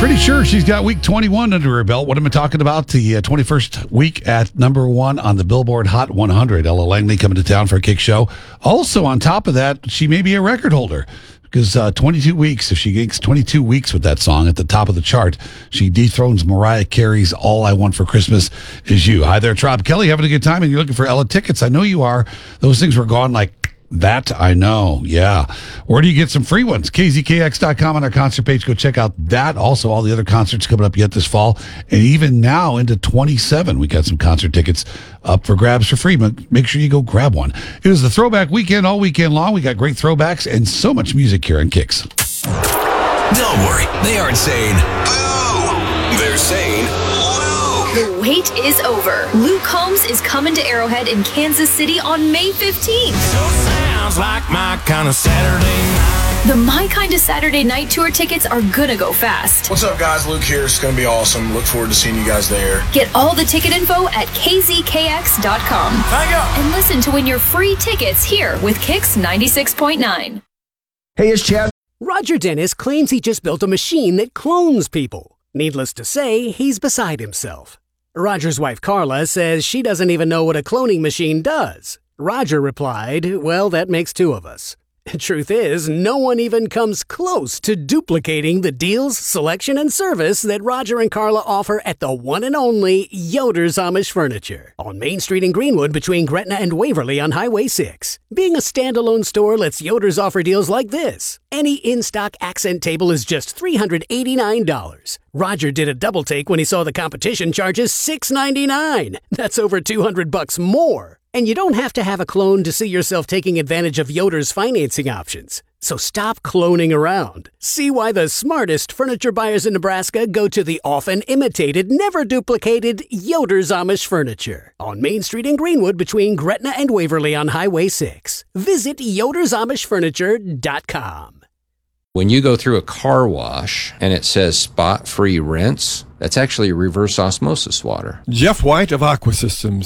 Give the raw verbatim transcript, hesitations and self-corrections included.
Pretty sure she's got week twenty-one under her belt. What am I talking about? The uh, twenty-first week at number one on the Billboard Hot one hundred. Ella Langley coming to town for a Kick show. Also, on top of that, she may be a record holder because uh, twenty-two weeks, if she makes twenty-two weeks with that song at the top of the chart, she dethrones Mariah Carey's All I Want for Christmas Is You. Hi there, Trop Kelly, having a good time, and you're looking for Ella tickets. I know you are. Those things were gone like that, I know. Yeah. Where do you get some free ones? K Z K X dot com on our concert page. Go check out that. Also, all the other concerts coming up yet this fall. And even now into twenty-seven, we got some concert tickets up for grabs for free. But make sure you go grab one. It is the throwback weekend all weekend long. We got great throwbacks and so much music here on Kicks. Don't worry. They aren't saying boo. They're saying the wait is over. Luke Combs is coming to Arrowhead in Kansas City on May fifteenth. So sounds like my kind of Saturday night. The My Kind of Saturday Night Tour tickets are gonna go fast. What's up, guys? Luke here. It's gonna be awesome. Look forward to seeing you guys there. Get all the ticket info at K Z K X dot com. Thank you. And listen to win your free tickets here with Kicks ninety-six point nine. Hey, it's Chad. Roger Dennis claims he just built a machine that clones people. Needless to say, he's beside himself. Roger's wife Carla says she doesn't even know what a cloning machine does. Roger replied, well, that makes two of us. Truth is, no one even comes close to duplicating the deals, selection, and service that Roger and Carla offer at the one and only Yoder's Amish Furniture on Main Street in Greenwood between Gretna and Waverly on Highway six. Being a standalone store lets Yoder's offer deals like this. Any in-stock accent table is just three hundred eighty-nine dollars. Roger did a double take when he saw the competition charges six hundred ninety-nine dollars. That's over two hundred bucks more. And you don't have to have a clone to see yourself taking advantage of Yoder's financing options. So stop cloning around. See why the smartest furniture buyers in Nebraska go to the often imitated, never duplicated Yoder's Amish Furniture on Main Street in Greenwood between Gretna and Waverly on Highway six. Visit Yoder's Amish Furniture dot com. When you go through a car wash and it says spot-free rinse, that's actually reverse osmosis water. Jeff White of Aqua Systems.